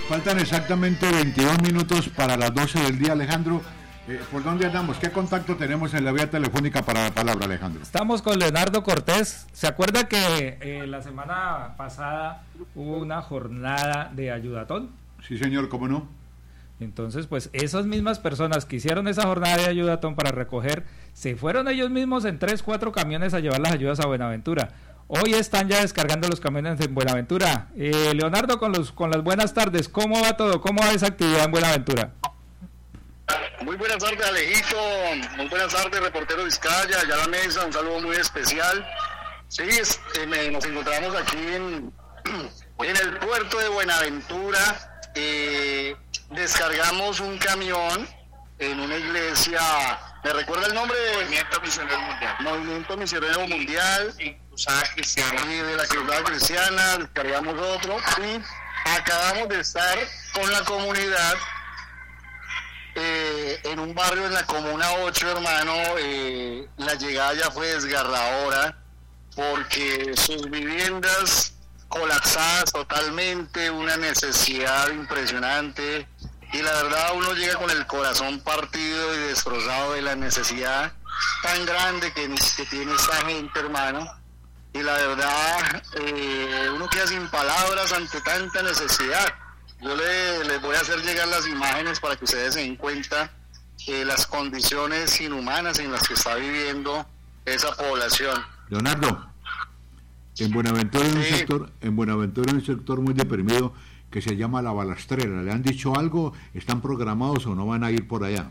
Faltan exactamente 22 minutos para las 12 del día, Alejandro. ¿Por dónde andamos? ¿Qué contacto tenemos en la vía telefónica para la palabra, Alejandro? Estamos con Leonardo Cortés. ¿Se acuerda que la semana pasada hubo una jornada de ayudatón? Sí, señor, ¿cómo no? Entonces, pues esas mismas personas que hicieron esa jornada de ayudatón para recoger, se fueron ellos mismos en 3-4 camiones a llevar las ayudas a Buenaventura. Hoy están ya descargando los camiones en Buenaventura. Leonardo, con las buenas tardes, ¿cómo va todo? ¿Cómo va esa actividad en Buenaventura? Muy buenas tardes, Alejito. Muy buenas tardes, reportero Vizcaya, allá a la mesa, un saludo muy especial. Sí, nos encontramos aquí en el puerto de Buenaventura. Descargamos un camión en una iglesia. ¿Me recuerda el nombre? Movimiento Misionero Mundial. Movimiento Misionero Mundial. Cruzada Cristiana. Y de la Cruzada Cristiana descargamos otro. Y acabamos de estar con la comunidad en un barrio en la Comuna 8, hermano. La llegada ya fue desgarradora porque sus viviendas colapsadas totalmente, una necesidad impresionante. Y la verdad uno llega con el corazón partido y destrozado de la necesidad tan grande que tiene esta gente, hermano. Y la verdad uno queda sin palabras ante tanta necesidad. Yo les voy a hacer llegar las imágenes para que ustedes se den cuenta las condiciones inhumanas en las que está viviendo esa población. Leonardo, en Buenaventura hay un sector muy deprimido que se llama La Balastrera. ¿Le han dicho algo? ¿Están programados o no van a ir por allá?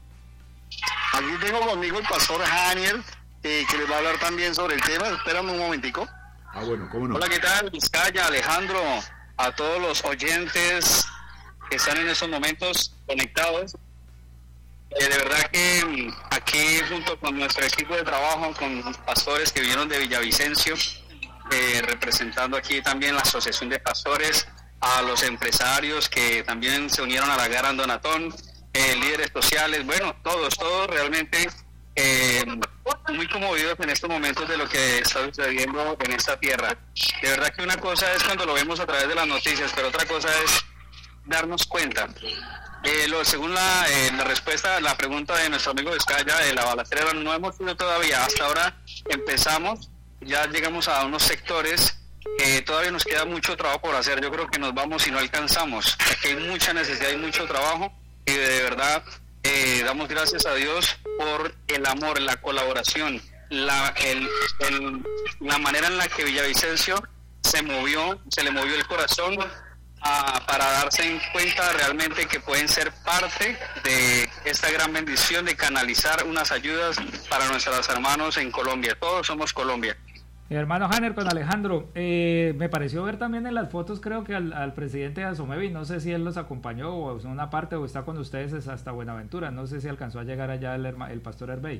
Aquí tengo conmigo el pastor Haniel, que les va a hablar también sobre el tema. Espérame un momentico. Bueno, ¿cómo no? Hola, ¿qué tal? Vizcaya, Alejandro, a todos los oyentes que están en estos momentos conectados. De verdad que aquí junto con nuestro equipo de trabajo, con los pastores que vinieron de Villavicencio, representando aquí también la Asociación de Pastores, a los empresarios que también se unieron a la Gran Donatón, líderes sociales, bueno, todos realmente muy conmovidos en estos momentos de lo que está sucediendo en esta tierra. De verdad que una cosa es cuando lo vemos a través de las noticias, pero otra cosa es darnos cuenta. Según la respuesta a la pregunta de nuestro amigo Vizcaya de La Balastrera, no hemos ido todavía. Hasta ahora empezamos, ya llegamos a unos sectores. Todavía nos queda mucho trabajo por hacer. Yo creo que nos vamos y no alcanzamos. Aquí hay mucha necesidad y mucho trabajo, y de verdad damos gracias a Dios por el amor, la colaboración, la manera en la que Villavicencio se le movió el corazón para darse cuenta realmente que pueden ser parte de esta gran bendición de canalizar unas ayudas para nuestros hermanos en Colombia. Todos somos Colombia. Hermano Hanner, con Alejandro, me pareció ver también en las fotos, creo que al presidente de Asomevi, no sé si él los acompañó o en una parte o está con ustedes hasta Buenaventura, no sé si alcanzó a llegar allá el pastor Herbey.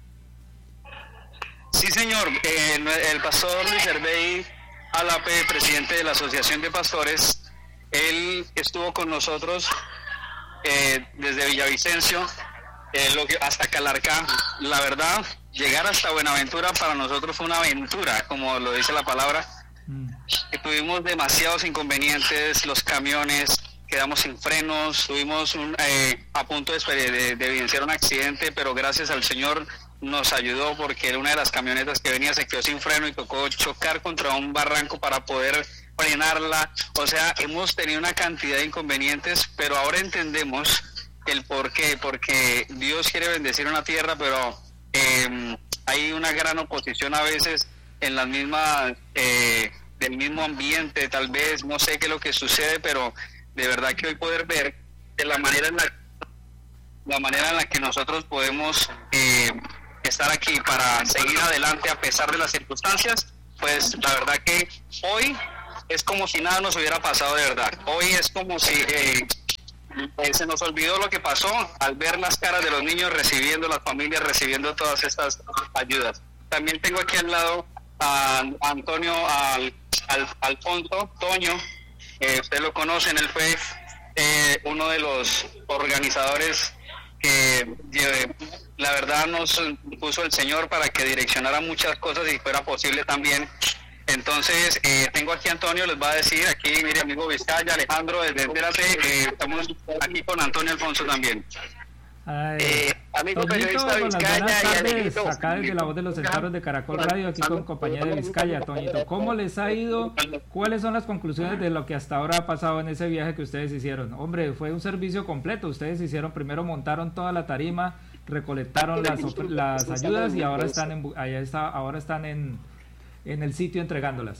Sí, señor, el pastor Luis Herbey Alape, presidente de la Asociación de Pastores, él estuvo con nosotros desde Villavicencio hasta Calarcá. La verdad, llegar hasta Buenaventura para nosotros fue una aventura, como lo dice la palabra. Tuvimos demasiados inconvenientes, los camiones, quedamos sin frenos, estuvimos a punto de evidenciar un accidente, pero gracias al Señor nos ayudó, porque una de las camionetas que venía se quedó sin freno y tocó chocar contra un barranco para poder frenarla. O sea, hemos tenido una cantidad de inconvenientes, pero ahora entendemos el por qué, porque Dios quiere bendecir una tierra, pero hay una gran oposición a veces en las mismas del mismo ambiente, tal vez, no sé qué es lo que sucede, pero de verdad que hoy poder ver de la manera en la que nosotros podemos estar aquí para seguir adelante a pesar de las circunstancias, pues la verdad que hoy es como si nada nos hubiera pasado de verdad. Hoy es como si se nos olvidó lo que pasó al ver las caras de los niños recibiendo, las familias recibiendo todas estas ayudas. También tengo aquí al lado a Antonio Alfonso Toño, ustedes lo conocen, él fue uno de los organizadores que la verdad nos puso el Señor para que direccionara muchas cosas y fuera posible también Entonces, tengo aquí a Antonio, les va a decir, aquí, mire, amigo Vizcaya, Alejandro, desde Entérate, estamos aquí con Antonio Alfonso también. Amigo periodista Vizcaya y Alejito. Acá desde la voz de los centauros de Caracol Radio, aquí con compañía de Vizcaya. Toñito, ¿cómo les ha ido? ¿Cuáles son las conclusiones de lo que hasta ahora ha pasado en ese viaje que ustedes hicieron? Hombre, fue un servicio completo. Ustedes hicieron, primero montaron toda la tarima, recolectaron las ayudas y ahora están en el sitio entregándolas.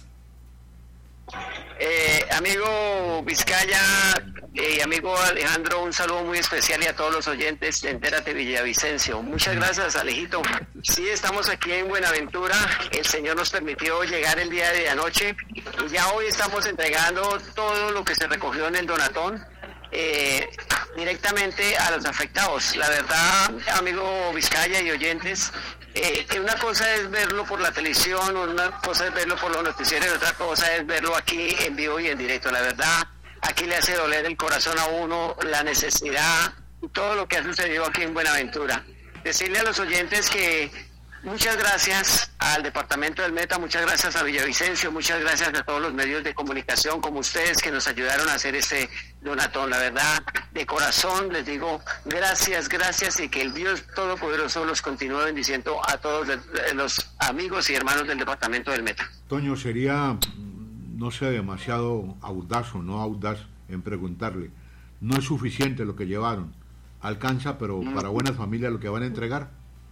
Amigo Vizcaya y amigo Alejandro, un saludo muy especial y a todos los oyentes de Entérate Villavicencio. Muchas gracias, Alejito. Sí, estamos aquí en Buenaventura. El Señor nos permitió llegar el día de anoche y ya hoy estamos entregando todo lo que se recogió en el Donatón directamente a los afectados. La verdad, amigo Vizcaya y oyentes, que una cosa es verlo por la televisión, una cosa es verlo por los noticieros y otra cosa es verlo aquí en vivo y en directo. La verdad, aquí le hace doler el corazón a uno la necesidad y todo lo que ha sucedido aquí en Buenaventura. Decirle a los oyentes que muchas gracias al departamento del Meta, muchas gracias a Villavicencio, muchas gracias a todos los medios de comunicación como ustedes que nos ayudaron a hacer este donatón. La verdad, de corazón les digo gracias y que el Dios Todopoderoso los continúe bendiciendo a todos los amigos y hermanos del departamento del Meta. Toño, sería, no sé, demasiado audaz o no audaz en preguntarle, ¿no es suficiente lo que llevaron? ¿Alcanza, pero para buenas familias lo que van a entregar?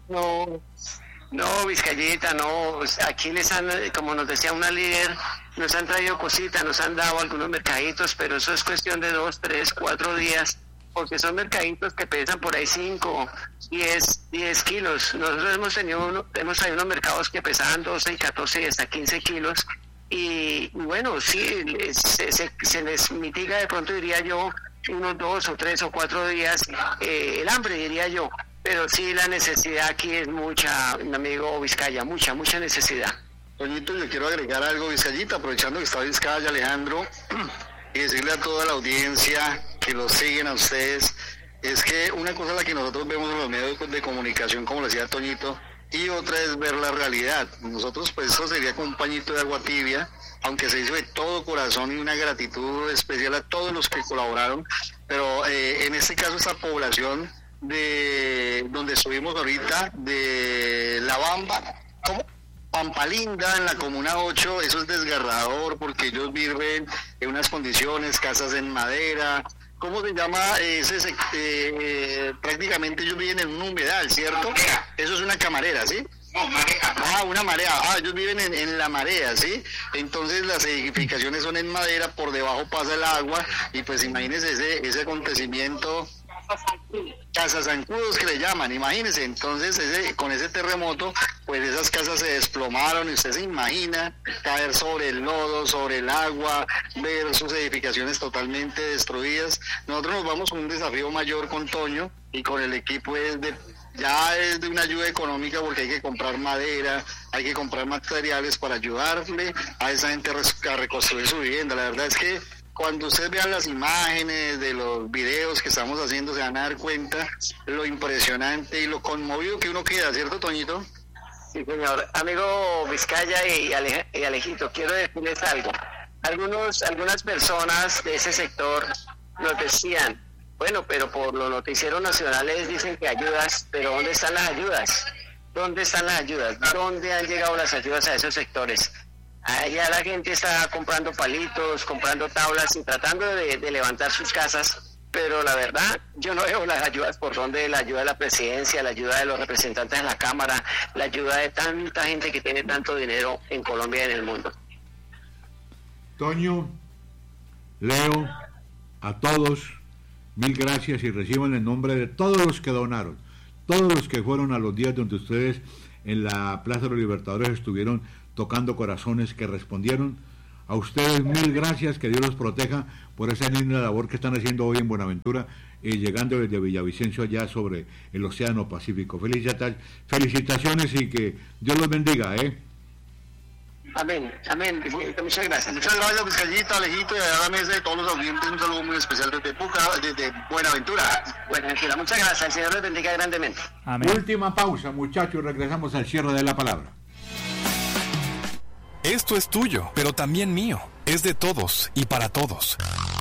No, Vizcayita, no. Aquí les han, como nos decía una líder, nos han traído cositas, nos han dado algunos mercaditos, pero eso es cuestión de 2, 3, 4 días, porque son mercaditos que pesan por ahí 5, 10 kilos. Nosotros hemos traído unos mercados que pesaban 12, 14 y hasta 15 kilos. Y bueno, sí, se les mitiga de pronto, diría yo, unos 2 o 3 o 4 días el hambre, diría yo. Pero sí, la necesidad aquí es mucha, mi amigo Vizcaya, mucha necesidad. Toñito, yo quiero agregar algo, Vizcayita, aprovechando que está Vizcaya, Alejandro, y decirle a toda la audiencia que los siguen a ustedes, es que una cosa es la que nosotros vemos en los medios de comunicación, como lo decía Toñito, y otra es ver la realidad. Nosotros, pues, eso sería con un pañito de agua tibia, aunque se hizo de todo corazón y una gratitud especial a todos los que colaboraron, pero en este caso esa población de donde estuvimos ahorita, de La Bamba, ¿cómo? Pampalinda, en la Comuna 8, eso es desgarrador porque ellos viven en unas condiciones, casas en madera, ¿cómo se llama? Prácticamente ellos viven en un humedal, ¿cierto? Eso es una camarera, ¿sí? No, marea. Una marea. Ellos viven en la marea, ¿sí? Entonces las edificaciones son en madera, por debajo pasa el agua y pues imagínense ese acontecimiento. Casas zancudos que le llaman, imagínense. Entonces con ese terremoto pues esas casas se desplomaron y usted se imagina caer sobre el lodo, sobre el agua, ver sus edificaciones totalmente destruidas. Nosotros nos vamos con un desafío mayor con Toño y con el equipo es de una ayuda económica, porque hay que comprar madera, hay que comprar materiales para ayudarle a esa gente a reconstruir su vivienda. La verdad es que cuando ustedes vean las imágenes de los videos que estamos haciendo, se van a dar cuenta lo impresionante y lo conmovido que uno queda, ¿cierto, Toñito? Sí, señor. Amigo Vizcaya y Alejito, quiero decirles algo. Algunas personas de ese sector nos decían, bueno, pero por los noticieros nacionales dicen que ayudas, pero ¿dónde están las ayudas? ¿Dónde están las ayudas? ¿Dónde han llegado las ayudas a esos sectores? Allá la gente está comprando palitos, comprando tablas y tratando de levantar sus casas, pero la verdad yo no veo las ayudas por donde, la ayuda de la presidencia, la ayuda de los representantes de la Cámara, la ayuda de tanta gente que tiene tanto dinero en Colombia y en el mundo. Toño, Leo, a todos, mil gracias y reciban el nombre de todos los que donaron, todos los que fueron a los días donde ustedes en la Plaza de los Libertadores estuvieron tocando corazones, que respondieron. A ustedes mil gracias, que Dios los proteja por esa linda labor que están haciendo hoy en Buenaventura, llegando desde Villavicencio allá sobre el Océano Pacífico. Felicitaciones y que Dios los bendiga, Amén. Muchas gracias. Muchas gracias, Vizcayita, Alejito, y a la mesa de todos los oyentes, un saludo muy especial desde Buenaventura. Buenaventura, muchas gracias. El Señor les bendiga grandemente. Amén. Última pausa, muchachos, regresamos al cierre de la palabra. Esto es tuyo, pero también mío. Es de todos y para todos.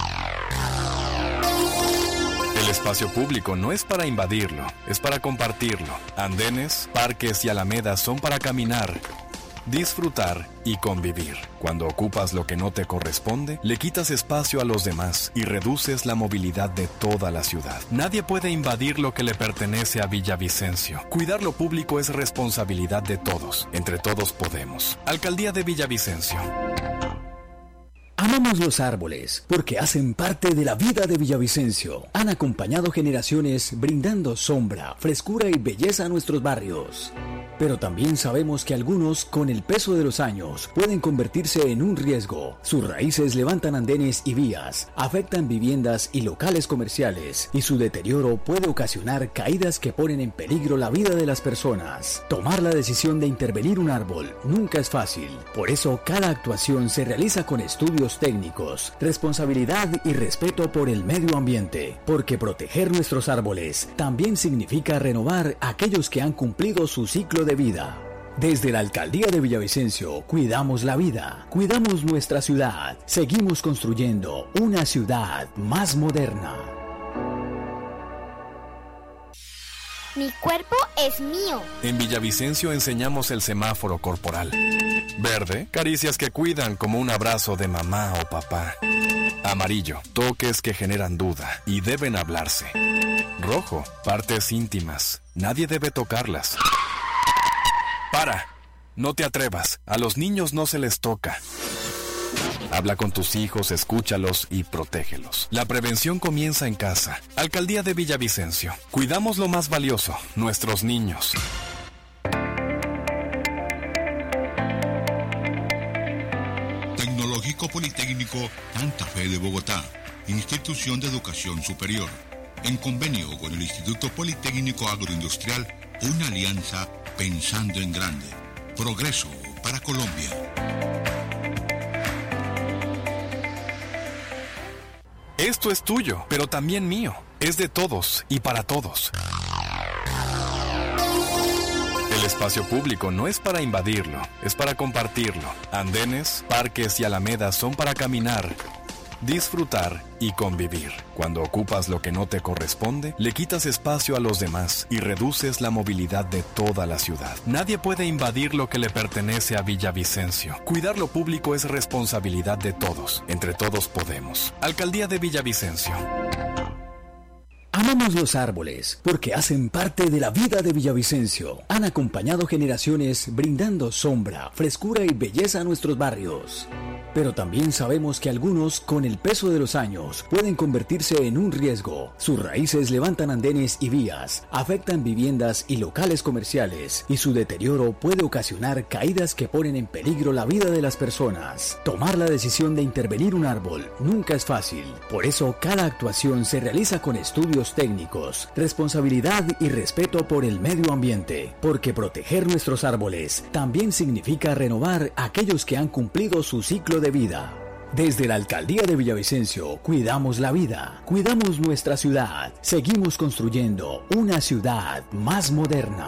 El espacio público no es para invadirlo, es para compartirlo. Andenes, parques y alamedas son para caminar, disfrutar y convivir. Cuando ocupas lo que no te corresponde, le quitas espacio a los demás y reduces la movilidad de toda la ciudad. Nadie puede invadir lo que le pertenece a Villavicencio. Cuidar lo público es responsabilidad de todos. Entre todos podemos. Alcaldía de Villavicencio. Amamos los árboles porque hacen parte de la vida de Villavicencio. Han acompañado generaciones brindando sombra, frescura y belleza a nuestros barrios. Pero también sabemos que algunos, con el peso de los años, pueden convertirse en un riesgo. Sus raíces levantan andenes y vías, afectan viviendas y locales comerciales, y su deterioro puede ocasionar caídas que ponen en peligro la vida de las personas. Tomar la decisión de intervenir un árbol nunca es fácil. Por eso, cada actuación se realiza con estudios técnicos, responsabilidad y respeto por el medio ambiente. Porque proteger nuestros árboles también significa renovar aquellos que han cumplido su ciclo de vida. Desde la Alcaldía de Villavicencio, cuidamos la vida, cuidamos nuestra ciudad, seguimos construyendo una ciudad más moderna. Mi cuerpo es mío. En Villavicencio enseñamos el semáforo corporal. Verde, caricias que cuidan como un abrazo de mamá o papá. Amarillo, toques que generan duda y deben hablarse. Rojo, partes íntimas, nadie debe tocarlas. ¡Para! No te atrevas, a los niños no se les toca. Habla con tus hijos, escúchalos y protégelos. La prevención comienza en casa. Alcaldía de Villavicencio. Cuidamos lo más valioso, nuestros niños. Tecnológico Politécnico Santa Fe de Bogotá, institución de educación superior. En convenio con el Instituto Politécnico Agroindustrial, una alianza pensando en grande. Progreso para Colombia. Esto es tuyo, pero también mío. Es de todos y para todos. El espacio público no es para invadirlo, es para compartirlo. Andenes, parques y alamedas son para caminar, disfrutar y convivir. Cuando ocupas lo que no te corresponde, le quitas espacio a los demás y reduces la movilidad de toda la ciudad. Nadie puede invadir lo que le pertenece a Villavicencio. Cuidar lo público es responsabilidad de todos. Entre todos podemos. Alcaldía de Villavicencio. Amamos los árboles porque hacen parte de la vida de Villavicencio. Han acompañado generaciones brindando sombra, frescura y belleza a nuestros barrios. Pero también sabemos que algunos, con el peso de los años, pueden convertirse en un riesgo. Sus raíces levantan andenes y vías, afectan viviendas y locales comerciales, y su deterioro puede ocasionar caídas que ponen en peligro la vida de las personas. Tomar la decisión de intervenir un árbol nunca es fácil. Por eso, cada actuación se realiza con estudios técnicos, responsabilidad y respeto por el medio ambiente. Porque proteger nuestros árboles también significa renovar aquellos que han cumplido su ciclo de vida. Desde la Alcaldía de Villavicencio, cuidamos la vida, cuidamos nuestra ciudad, seguimos construyendo una ciudad más moderna.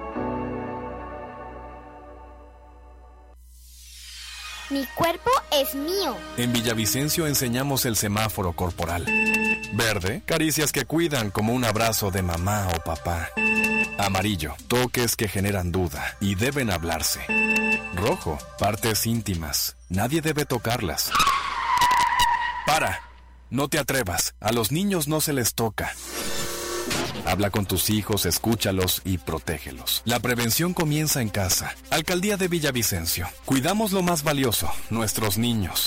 Mi cuerpo es mío. En Villavicencio enseñamos el semáforo corporal. Verde, caricias que cuidan como un abrazo de mamá o papá. Amarillo, toques que generan duda y deben hablarse. Rojo, partes íntimas, nadie debe tocarlas. ¡Para! No te atrevas, a los niños no se les toca. Habla con tus hijos, escúchalos y protégelos. La prevención comienza en casa. Alcaldía de Villavicencio. Cuidamos lo más valioso, nuestros niños.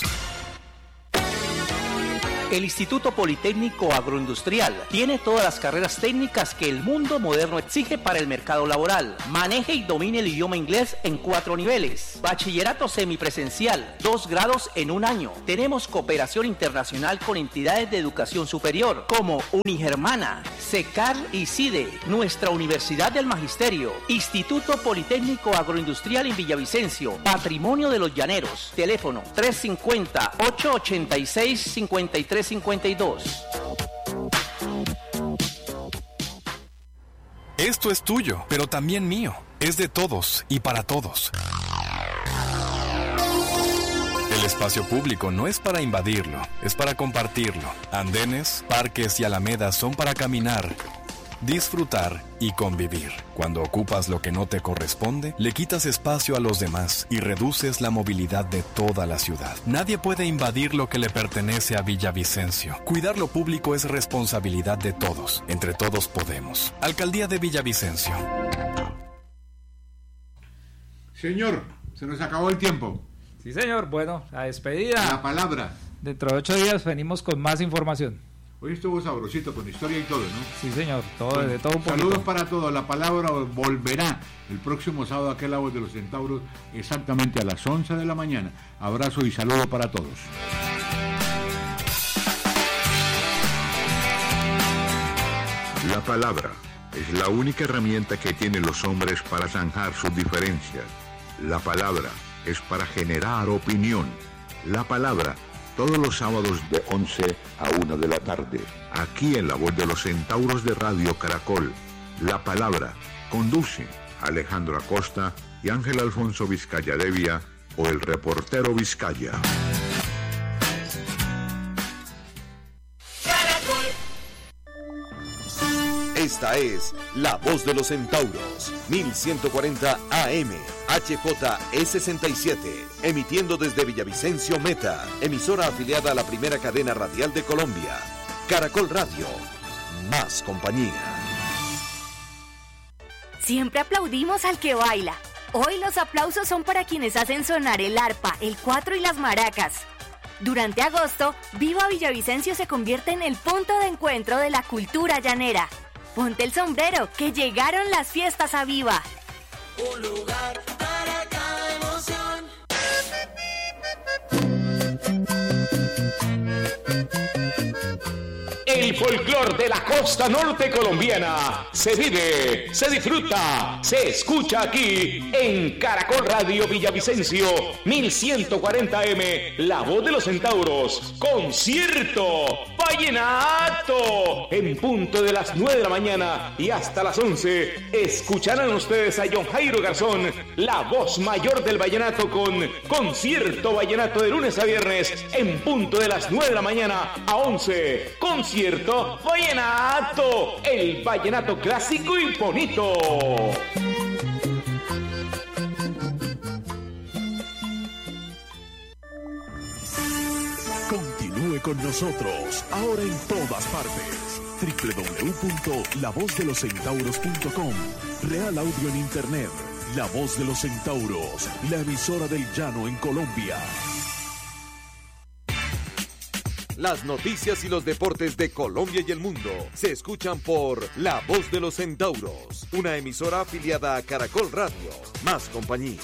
El Instituto Politécnico Agroindustrial tiene todas las carreras técnicas que el mundo moderno exige para el mercado laboral. Maneje y domine el idioma inglés en 4 niveles. Bachillerato semipresencial, 2 grados en 1 año. Tenemos cooperación internacional con entidades de educación superior como Unigermana, SECAR y CIDE. Nuestra Universidad del Magisterio. Instituto Politécnico Agroindustrial en Villavicencio. Patrimonio de los Llaneros. Teléfono 350-886-5352. Esto es tuyo, pero también mío. Es de todos y para todos. El espacio público no es para invadirlo, es para compartirlo. Andenes, parques y alamedas son para caminar, disfrutar y convivir. Cuando ocupas lo que no te corresponde, le quitas espacio a los demás y reduces la movilidad de toda la ciudad. Nadie puede invadir lo que le pertenece a Villavicencio. Cuidar lo público es responsabilidad de todos. Entre todos podemos. Alcaldía de Villavicencio. Señor, se nos acabó el tiempo. Sí, señor. Bueno, la despedida. La palabra. Dentro de 8 días venimos con más información. Hoy estuvo sabrosito con historia y todo, ¿no? Sí, señor. Todo, de todo un poquito. Saludos para todos. La palabra volverá el próximo sábado aquí a La Voz de los Centauros, exactamente a las 11 de la mañana. Abrazo y saludo para todos. La palabra es la única herramienta que tienen los hombres para zanjar sus diferencias. La palabra es para generar opinión. La palabra, todos los sábados de 11 a 1 de la tarde, aquí en La Voz de los Centauros de Radio Caracol. La palabra, conducen Alejandro Acosta y Ángel Alfonso Vizcaya Devia o el reportero Vizcaya. Esta es La Voz de los Centauros, 1140 AM, HJE67, emitiendo desde Villavicencio Meta, emisora afiliada a la primera cadena radial de Colombia. Caracol Radio, más compañía. Siempre aplaudimos al que baila. Hoy los aplausos son para quienes hacen sonar el arpa, el cuatro y las maracas. Durante agosto, Viva Villavicencio se convierte en el punto de encuentro de la cultura llanera. Ponte el sombrero, que llegaron las fiestas a Viva. Un lugar para cada emoción. El folclor de la costa norte colombiana se vive, se disfruta, se escucha aquí en Caracol Radio Villavicencio 1140M, La Voz de los Centauros, concierto vallenato en punto de las 9 de la mañana y hasta las 11 escucharán ustedes a John Jairo Garzón, la voz mayor del vallenato, con concierto vallenato de lunes a viernes en punto de las 9 de la mañana a 11. Concierto vallenato, el vallenato clásico y bonito. Continúe con nosotros, ahora en todas partes. www.lavozdeloscentauros.com. Real Audio en Internet. La Voz de los Centauros, la emisora del llano en Colombia. Las noticias y los deportes de Colombia y el mundo se escuchan por La Voz de los Centauros, una emisora afiliada a Caracol Radio, más compañía.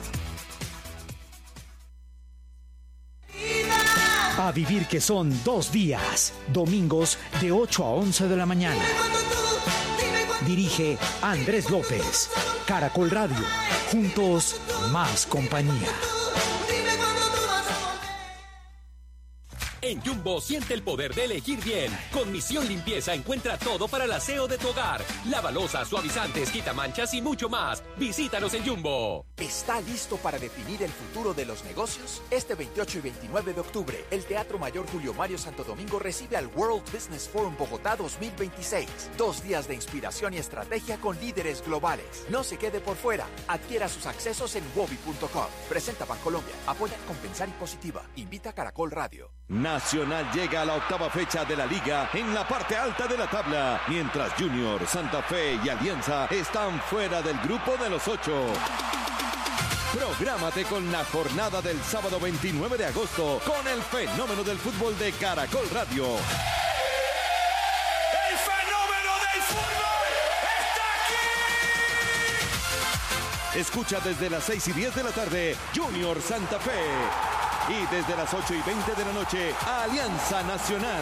A vivir, que son 2 días, domingos de 8 a 11 de la mañana. Dirige Andrés López. Caracol Radio, juntos más compañía. En Jumbo siente el poder de elegir bien. Con Misión Limpieza encuentra todo para el aseo de tu hogar. Lavalosas, suavizantes, quitamanchas y mucho más. Visítanos en Jumbo. ¿Está listo para definir el futuro de los negocios? Este 28 y 29 de octubre, el Teatro Mayor Julio Mario Santo Domingo recibe al World Business Forum Bogotá 2026. 2 días de inspiración y estrategia con líderes globales. No se quede por fuera. Adquiera sus accesos en wobi.com. Presenta Bancolombia. Apoya Compensar y Positiva. Invita a Caracol Radio. Nacional llega a la 8ª fecha de la Liga en la parte alta de la tabla, mientras Junior, Santa Fe y Alianza están fuera del grupo de los 8. Prográmate con la jornada del sábado 29 de agosto con el fenómeno del fútbol de Caracol Radio. ¡El fenómeno del fútbol está aquí! Escucha desde las 6 y 10 de la tarde Junior Santa Fe. Y desde las 8 y 20 de la noche, Alianza Nacional.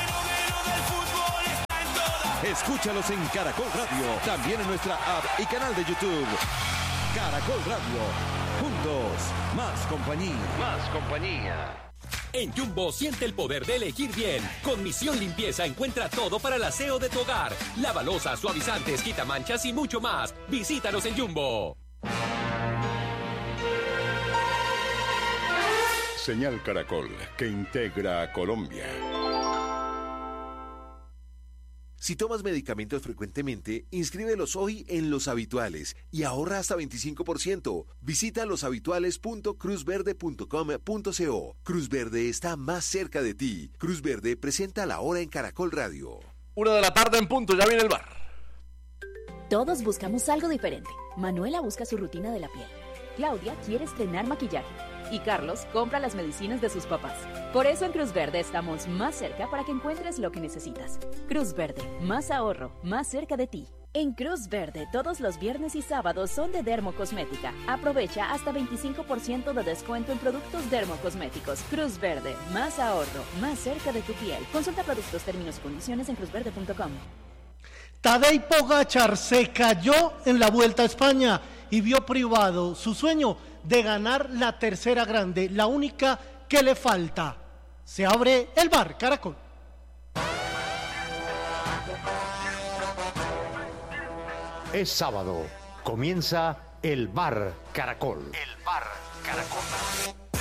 Escúchalos en Caracol Radio, también en nuestra app y canal de YouTube. Caracol Radio, juntos, más compañía. Más compañía. En Jumbo siente el poder de elegir bien. Con Misión Limpieza encuentra todo para el aseo de tu hogar. Lavalosas, suavizantes, quitamanchas y mucho más. Visítanos en Jumbo. Señal Caracol, que integra a Colombia. Si tomas medicamentos frecuentemente, inscríbelos hoy en Los Habituales y ahorra hasta 25%. Visita loshabituales.cruzverde.com.co. Cruz Verde está más cerca de ti. Cruz Verde presenta La Hora en Caracol Radio. 1 de la tarde en punto, ya viene el bar. Todos buscamos algo diferente. Manuela busca su rutina de la piel. Claudia quiere estrenar maquillaje. Y Carlos compra las medicinas de sus papás. Por eso en Cruz Verde estamos más cerca para que encuentres lo que necesitas. Cruz Verde, más ahorro, más cerca de ti. En Cruz Verde, todos los viernes y sábados son de Dermocosmética. Aprovecha hasta 25% de descuento en productos dermocosméticos. Cruz Verde, más ahorro, más cerca de tu piel. Consulta productos, términos y condiciones en cruzverde.com. Tadej Pogačar se cayó en la Vuelta a España y vio privado su sueño de ganar la tercera grande, la única que le falta. Se abre el bar Caracol. Es sábado, comienza el bar Caracol. El bar Caracol.